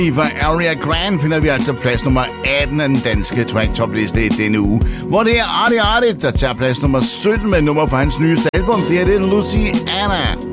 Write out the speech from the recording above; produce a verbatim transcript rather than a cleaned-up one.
For Aria Grande finder vi altså plads nummer atten af den danske track-top-liste i denne uge, hvor det er Artie Artie, der tager plads nummer sytten med nummer fra hans nyeste album. Det er det Luciana.